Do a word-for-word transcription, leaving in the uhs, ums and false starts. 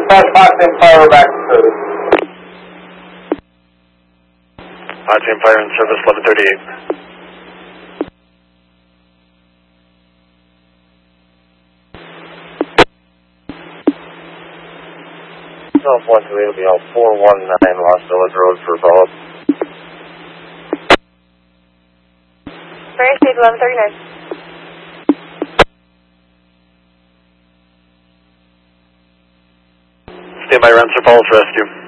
dispatch Hot Team Fire back to service. Hot Team Fire in service, eleven thirty-eight. Southwest will be on four one nine Los Village Road for follow-up. Fire State eleven thirty-nine. Stand by, Ransom Falls Rescue.